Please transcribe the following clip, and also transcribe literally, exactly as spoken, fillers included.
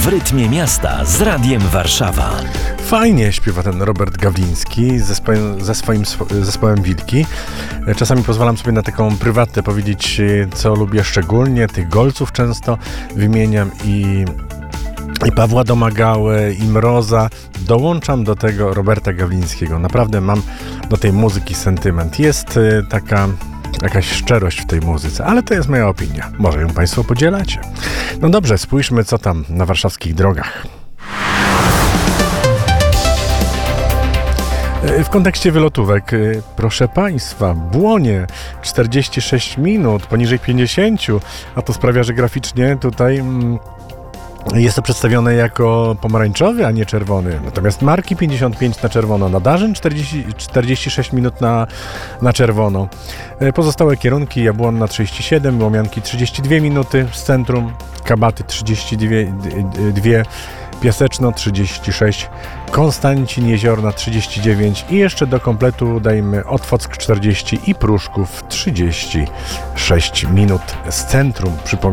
rytmie miasta z Radiem Warszawa. Fajnie śpiewa ten Robert Gawliński ze swoim, ze swoim zespołem Wilki. Czasami pozwalam sobie na taką prywatę powiedzieć, co lubię szczególnie. Tych Golców często wymieniam i, i Pawła Domagałę, i Mroza. Dołączam do tego Roberta Gawlińskiego. Naprawdę mam do tej muzyki sentyment. Jest taka jakaś szczerość w tej muzyce, ale to jest moja opinia. Może ją Państwo podzielacie. No dobrze, spójrzmy, co tam na warszawskich drogach. W kontekście wylotówek, proszę Państwa, Błonie czterdzieści sześć minut, poniżej pięćdziesiąt, a to sprawia, że graficznie tutaj mm, jest to przedstawione jako pomarańczowy, a nie czerwony. Natomiast Marki pięćdziesiąt pięć na czerwono, Nadarzyn czterdzieści, czterdzieści sześć minut na, na czerwono. Pozostałe kierunki: Jabłonna trzydzieści siedem, Łomianki trzydzieści dwie minuty z centrum, Kabaty trzydzieści dwie, Piaseczno trzydzieści sześć, Konstancin Jeziorna trzydzieści dziewięć i jeszcze do kompletu dajmy Otwock czterdzieści i Pruszków trzydzieści sześć minut z centrum. Przypomnę,